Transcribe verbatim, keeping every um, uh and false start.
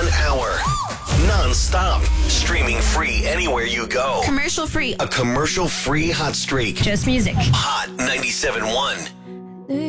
One hour. Non-stop. Streaming free anywhere you go. Commercial free. A commercial free hot streak. Just music. Hot ninety-seven point one.